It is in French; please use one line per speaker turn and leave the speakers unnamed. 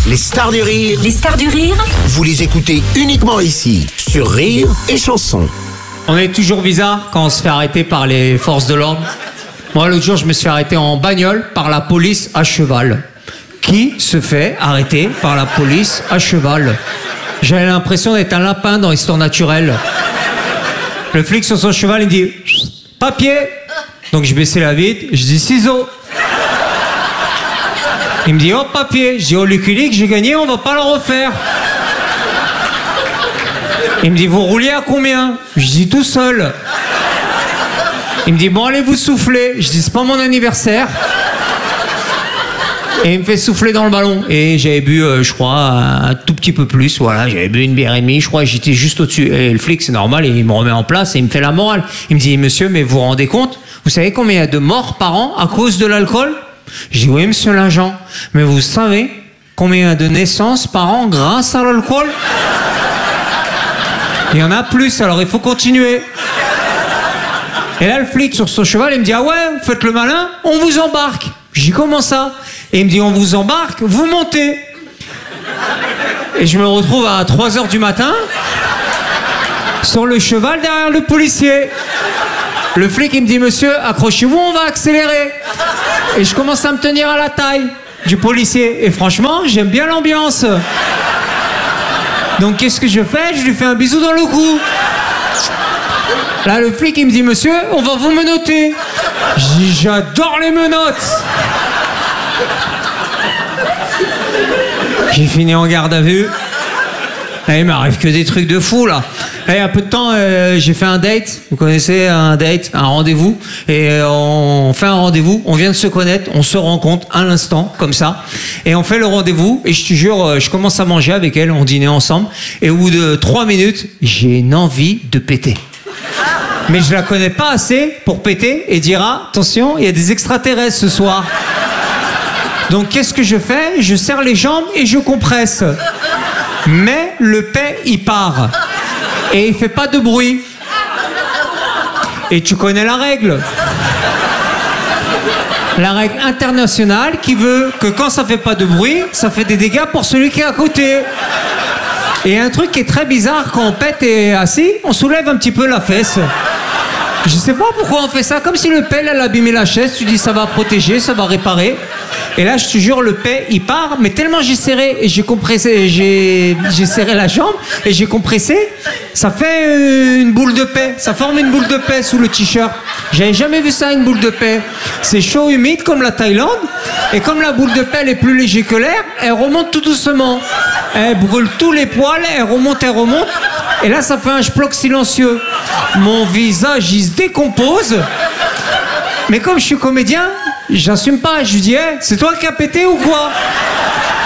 Les stars du rire,
Les stars du rire,
vous les écoutez uniquement ici, sur Rire et Chanson.
On est toujours bizarre quand on se fait arrêter par les forces de l'ordre. Moi, l'autre jour, je me suis fait arrêter en bagnole par la police à cheval. Qui se fait arrêter par la police à cheval? J'avais l'impression d'être un lapin dans Histoire naturelle. Le flic sur son cheval, il me dit « Papier !» Donc je baissais la vitre, je dis « Ciseaux !» Il me dit « Oh, papier !» Je dis « Oh, Lucky Luke, j'ai gagné, on va pas le refaire !» Il me dit « Vous rouliez à combien ?» Je dis « Tout seul !» Il me dit « Bon, allez vous souffler !» Je dis « C'est pas mon anniversaire !» Et il me fait souffler dans le ballon. Et j'avais bu, je crois, un tout petit peu plus. Voilà, j'avais bu une bière et demie, je crois, j'étais juste au-dessus. Et le flic, c'est normal, et il me remet en place et il me fait la morale. Il me dit « Monsieur, mais vous vous rendez compte? Vous savez combien il y a de morts par an à cause de l'alcool ?» Je dis « Oui, monsieur l'agent, mais vous savez combien il y a de naissances par an grâce à l'alcool ?» Il y en a plus, alors il faut continuer. Et là, le flic sur son cheval, il me dit « Ah ouais, vous faites le malin, on vous embarque. » Je dis « Comment ça ?» Et il me dit « On vous embarque, vous montez. » Et je me retrouve à 3h du matin sur le cheval derrière le policier. Le flic, il me dit « Monsieur, accrochez-vous, on va accélérer. » Et je commence à me tenir à la taille du policier. Et franchement, j'aime bien l'ambiance. Donc qu'est-ce que je fais? Je lui fais un bisou dans le cou. Là, le flic, il me dit « Monsieur, on va vous menotter. » Je dis « J'adore les menottes. » J'ai fini en garde à vue. Et il m'arrive que des trucs de fou, là. Et il y a peu de temps, j'ai fait un date. Vous connaissez un date, un rendez-vous. Et on fait un rendez-vous, on vient de se connaître, on se rencontre à l'instant, comme ça. Et on fait le rendez-vous, et je te jure, je commence à manger avec elle, on dînait ensemble. Et au bout de 3 minutes, j'ai une envie de péter. Mais je la connais pas assez pour péter et dire « Ah, attention, il y a des extraterrestres ce soir. » Donc qu'est-ce que je fais? Je serre les jambes et je compresse. Mais le paix, il part. Et il fait pas de bruit. Et tu connais la règle. La règle internationale qui veut que quand ça fait pas de bruit, ça fait des dégâts pour celui qui est à côté. Et un truc qui est très bizarre, quand on pète et est assis, on soulève un petit peu la fesse. Je sais pas pourquoi on fait ça, comme si le pelle, elle abîmait la chaise, tu dis ça va protéger, ça va réparer. Et là, je te jure, le paix, il part, mais tellement j'ai serré et j'ai compressé, j'ai serré la jambe et j'ai compressé, ça fait une boule de paix, ça forme une boule de paix sous le t-shirt. J'avais jamais vu ça, une boule de paix. C'est chaud, humide, comme la Thaïlande, et comme la boule de paix, elle est plus léger que l'air, elle remonte tout doucement. Elle brûle tous les poils, elle remonte, et là, ça fait un schplock silencieux. Mon visage, il se décompose. Mais comme je suis comédien, j'assume pas. Je lui dis, hey, c'est toi qui as pété ou quoi?